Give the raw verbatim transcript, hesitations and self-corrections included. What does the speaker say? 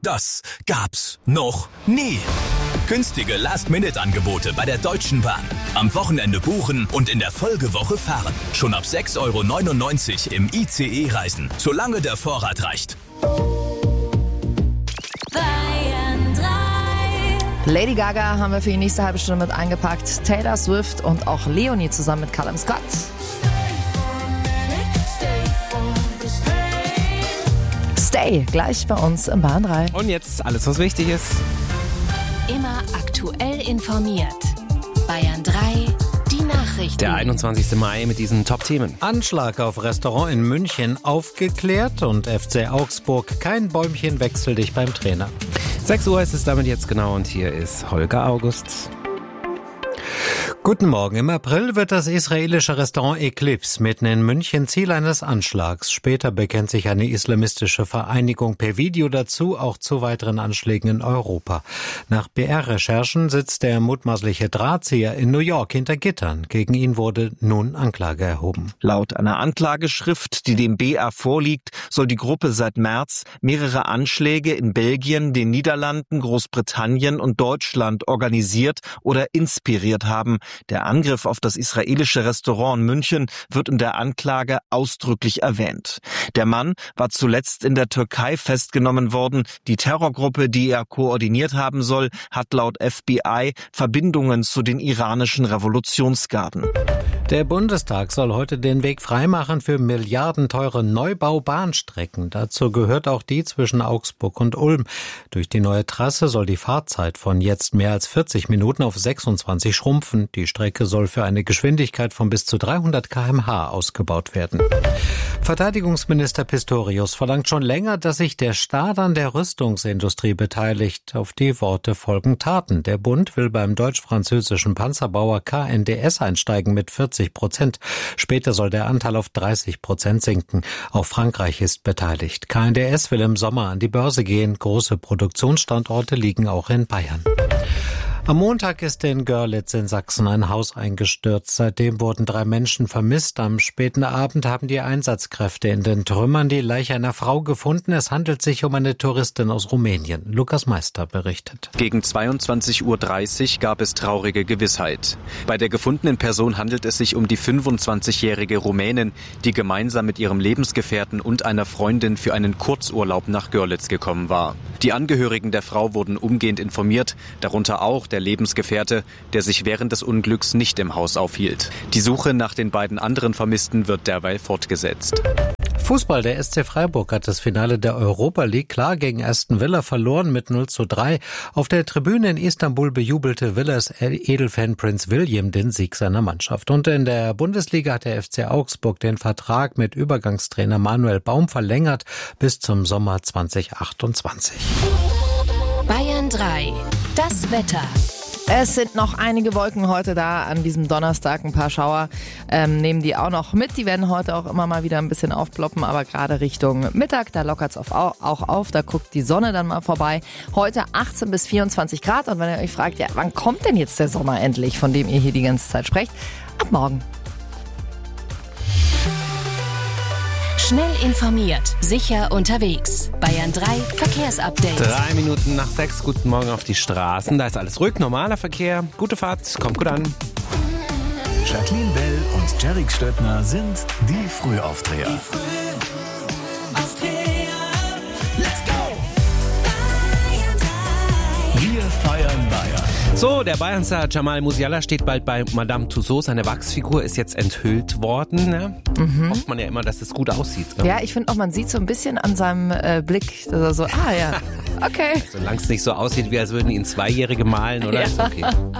Das gab's noch nie. Günstige Last-Minute-Angebote bei der Deutschen Bahn. Am Wochenende buchen und in der Folgewoche fahren. Schon ab sechs Euro neunundneunzig im I C E reisen, solange der Vorrat reicht. Lady Gaga haben wir für die nächste halbe Stunde mit eingepackt. Taylor Swift und auch Leonie zusammen mit Callum Scott. Stay, gleich bei uns im Bayern drei. Und jetzt alles, was wichtig ist. Immer aktuell informiert. Bayern drei, die Nachrichten. Der einundzwanzigste Mai mit diesen Top-Themen. Anschlag auf Restaurant in München aufgeklärt und F C Augsburg, kein Bäumchen, wechsel dich beim Trainer. sechs Uhr ist es damit jetzt genau und hier ist Holger August. Guten Morgen. Im April wird das israelische Restaurant Eclipse mitten in München Ziel eines Anschlags. Später bekennt sich eine islamistische Vereinigung per Video dazu, auch zu weiteren Anschlägen in Europa. Nach B R-Recherchen sitzt der mutmaßliche Drahtzieher in New York hinter Gittern. Gegen ihn wurde nun Anklage erhoben. Laut einer Anklageschrift, die dem B R vorliegt, soll die Gruppe seit März mehrere Anschläge in Belgien, den Niederlanden, Großbritannien und Deutschland organisiert oder inspiriert haben. Der Angriff auf das israelische Restaurant in München wird in der Anklage ausdrücklich erwähnt. Der Mann war zuletzt in der Türkei festgenommen worden. Die Terrorgruppe, die er koordiniert haben soll, hat laut F B I Verbindungen zu den iranischen Revolutionsgarden. Der Bundestag soll heute den Weg freimachen für milliardenteure Neubau-Bahnstrecken. Dazu gehört auch die zwischen Augsburg und Ulm. Durch die neue Trasse soll die Fahrzeit von jetzt mehr als vierzig Minuten auf sechsundzwanzig schrumpfen. Die Strecke soll für eine Geschwindigkeit von bis zu dreihundert Kilometer pro Stunde ausgebaut werden. Verteidigungsminister Pistorius verlangt schon länger, dass sich der Staat an der Rüstungsindustrie beteiligt. Auf die Worte folgen Taten. Der Bund will beim deutsch-französischen Panzerbauer K N D S einsteigen mit vierzig Prozent. Später soll der Anteil auf dreißig Prozent sinken. Auch Frankreich ist beteiligt. K N D S will im Sommer an die Börse gehen. Große Produktionsstandorte liegen auch in Bayern. Am Montag ist in Görlitz in Sachsen ein Haus eingestürzt. Seitdem wurden drei Menschen vermisst. Am späten Abend haben die Einsatzkräfte in den Trümmern die Leiche einer Frau gefunden. Es handelt sich um eine Touristin aus Rumänien. Lukas Meister berichtet. Gegen zweiundzwanzig Uhr dreißig gab es traurige Gewissheit. Bei der gefundenen Person handelt es sich um die fünfundzwanzigjährige Rumänin, die gemeinsam mit ihrem Lebensgefährten und einer Freundin für einen Kurzurlaub nach Görlitz gekommen war. Die Angehörigen der Frau wurden umgehend informiert, darunter auch der Lebensgefährte, der sich während des Unglücks nicht im Haus aufhielt. Die Suche nach den beiden anderen Vermissten wird derweil fortgesetzt. Fußball, der S C Freiburg hat das Finale der Europa League klar gegen Aston Villa verloren mit null zu drei. Auf der Tribüne in Istanbul bejubelte Villas Edelfan Prinz William den Sieg seiner Mannschaft. Und in der Bundesliga hat der F C Augsburg den Vertrag mit Übergangstrainer Manuel Baum verlängert bis zum Sommer zweitausendachtundzwanzig. Bayern drei, das Wetter. Es sind noch einige Wolken heute da an diesem Donnerstag, ein paar Schauer ähm, nehmen die auch noch mit. Die werden heute auch immer mal wieder ein bisschen aufploppen, aber gerade Richtung Mittag, da lockert es auch auf, da guckt die Sonne dann mal vorbei. Heute achtzehn bis vierundzwanzig Grad und wenn ihr euch fragt, ja, wann kommt denn jetzt der Sommer endlich, von dem ihr hier die ganze Zeit sprecht? Ab morgen. Schnell informiert, sicher unterwegs. Bayern drei Verkehrsupdate. Drei Minuten nach sechs, guten Morgen auf die Straßen. Da ist alles ruhig, normaler Verkehr. Gute Fahrt, kommt gut an. Jacqueline Bell und Jerick Stöttner sind die Frühaufdreher. Die Frühaufdreher. Let's go! Wir feiern Bayern. So, der Bayernstar Jamal Musiala steht bald bei Madame Tussauds. Seine Wachsfigur ist jetzt enthüllt worden. Ne? Mhm. Hofft man ja immer, dass es gut aussieht. Ne? Ja, ich finde auch, man sieht so ein bisschen an seinem äh, Blick, dass er so, ah ja, okay. Solange es nicht so aussieht, wie als würden ihn Zweijährige malen, oder? Ja. Ist okay.